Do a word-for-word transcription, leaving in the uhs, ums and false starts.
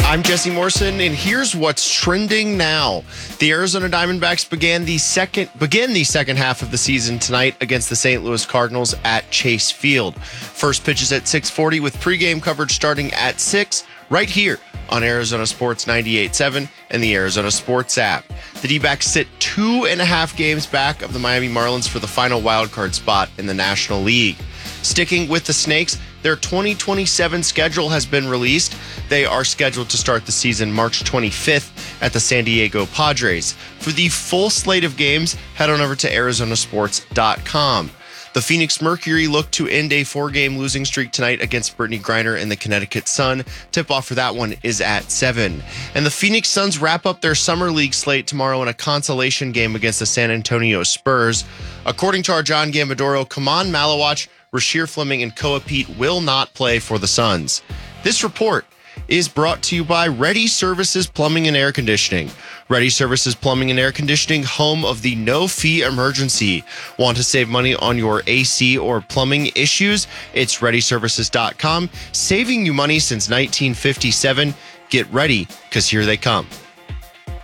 I'm Jesse Morrison, and here's what's trending now. The Arizona Diamondbacks began the second begin the second half of the season tonight against the Saint Louis Cardinals at Chase Field. First pitch is at six forty with pregame coverage starting at six right here on Arizona Sports ninety-eight point seven and the Arizona Sports app. The D-backs sit two and a half games back of the Miami Marlins for the final wildcard spot in the National League. Sticking with the Snakes, their twenty twenty-seven schedule has been released. They are scheduled to start the season March twenty-fifth at the San Diego Padres. For the full slate of games, head on over to Arizona Sports dot com. The Phoenix Mercury look to end a four-game losing streak tonight against Brittany Griner and the Connecticut Sun. Tip-off for that one is at seven. And the Phoenix Suns wrap up their summer league slate tomorrow in a consolation game against the San Antonio Spurs. According to our John Gambadoro, Kaman Malawach, Rasheer Fleming, and Koa Pete will not play for the Suns. This report is brought to you by Ready Services Plumbing and Air Conditioning. Ready Services Plumbing and Air Conditioning, home of the no-fee emergency. Want to save money on your A C or plumbing issues? It's ready services dot com, saving you money since nineteen fifty-seven. Get ready, because here they come.